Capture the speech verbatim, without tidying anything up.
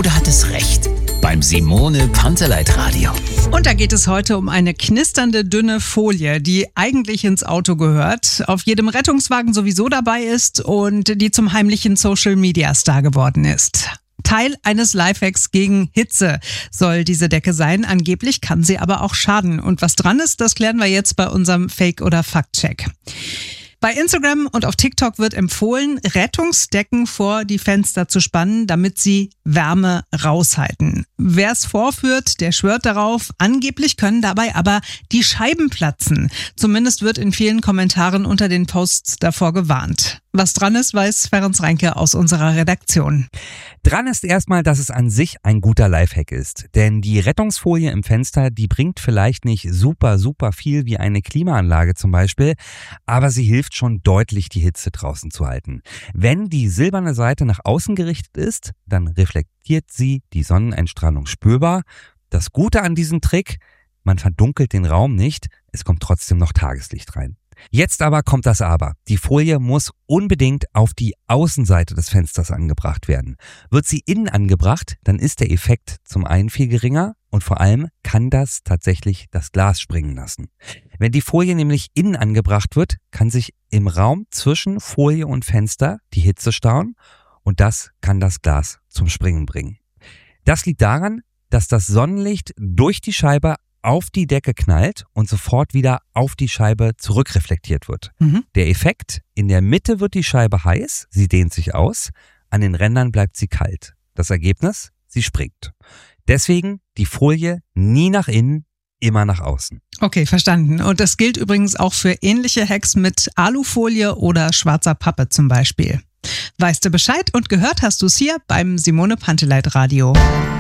oder hat es recht? Beim Simone Panteleit Radio. Und da geht es heute um eine knisternde, dünne Folie, die eigentlich ins Auto gehört, auf jedem Rettungswagen sowieso dabei ist und die zum heimlichen Social-Media-Star geworden ist. Teil eines Lifehacks gegen Hitze soll diese Decke sein. Angeblich kann sie aber auch schaden. Und was dran ist, das klären wir jetzt bei unserem Fake- oder Fakt-Check. Bei Instagram und auf TikTok wird empfohlen, Rettungsdecken vor die Fenster zu spannen, damit sie Wärme raushalten. Wer es vorführt, der schwört darauf. Angeblich können dabei aber die Scheiben platzen. Zumindest wird in vielen Kommentaren unter den Posts davor gewarnt. Was dran ist, weiß Ferenc Reinke aus unserer Redaktion. Dran ist erstmal, dass es an sich ein guter Lifehack ist. Denn die Rettungsfolie im Fenster, die bringt vielleicht nicht super, super viel wie eine Klimaanlage zum Beispiel, aber sie hilft schon deutlich, die Hitze draußen zu halten. Wenn die silberne Seite nach außen gerichtet ist, dann reflektiert sie die Sonneneinstrahlung spürbar. Das Gute an diesem Trick, man verdunkelt den Raum nicht, es kommt trotzdem noch Tageslicht rein. Jetzt aber kommt das Aber. Die Folie muss unbedingt auf die Außenseite des Fensters angebracht werden. Wird sie innen angebracht, dann ist der Effekt zum einen viel geringer und vor allem kann das tatsächlich das Glas springen lassen. Wenn die Folie nämlich innen angebracht wird, kann sich im Raum zwischen Folie und Fenster die Hitze stauen und das kann das Glas zum Springen bringen. Das liegt daran, dass das Sonnenlicht durch die Scheibe auf die Decke knallt und sofort wieder auf die Scheibe zurückreflektiert wird. Mhm. Der Effekt, in der Mitte wird die Scheibe heiß, sie dehnt sich aus, an den Rändern bleibt sie kalt. Das Ergebnis, sie springt. Deswegen die Folie nie nach innen, immer nach außen. Okay, verstanden. Und das gilt übrigens auch für ähnliche Hacks mit Alufolie oder schwarzer Pappe zum Beispiel. Weißt du Bescheid und gehört hast du es hier beim Simone Panteleit Radio.